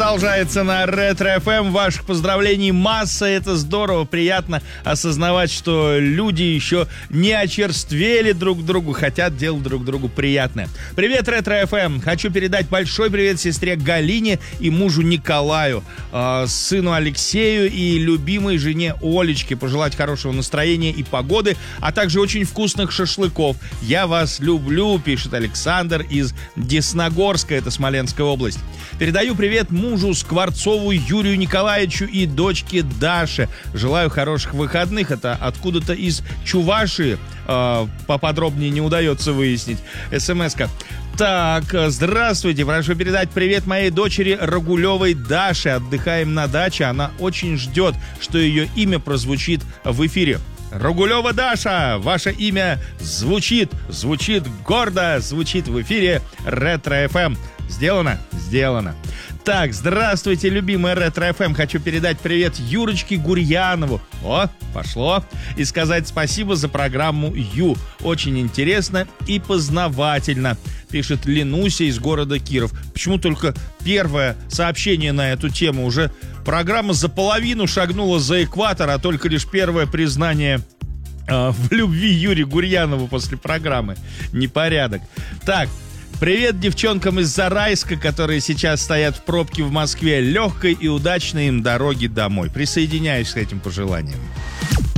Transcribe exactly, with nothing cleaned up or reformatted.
Продолжается на Ретро-эф эм. Ваших поздравлений масса. Это здорово, приятно осознавать, что люди еще не очерствели друг другу, хотят делать друг другу приятное. Привет, Ретро-эф эм. Хочу передать большой привет сестре Галине и мужу Николаю, э, сыну Алексею и любимой жене Олечке. Пожелать хорошего настроения и погоды, а также очень вкусных шашлыков. Я вас люблю, пишет Александр из Десногорска, это Смоленская область. Передаю привет мужу Скворцову Юрию Николаевичу и дочке Даше. Желаю хороших выходных. Это откуда-то из Чувашии. Э, поподробнее не удается выяснить. СМС-ка. Так, здравствуйте. Прошу передать привет моей дочери Рагулевой Даше. Отдыхаем на даче. Она очень ждет, что ее имя прозвучит в эфире. Рагулева Даша, ваше имя звучит, звучит гордо, звучит в эфире Ретро-эф эм. Сделано? Сделано. Так, здравствуйте, любимая Ретро-эф эм. Хочу передать привет Юрочке Гурьянову. О, пошло. И сказать спасибо за программу Ю. Очень интересно и познавательно, пишет Ленуся из города Киров. Почему только первое сообщение на эту тему? Уже программа за половину шагнула за экватор, а только лишь первое признание э, в любви Юрию Гурьянову после программы. Непорядок. Так, привет девчонкам из Зарайска, которые сейчас стоят в пробке в Москве. Легкой и удачной им дороги домой. Присоединяюсь к этим пожеланиям.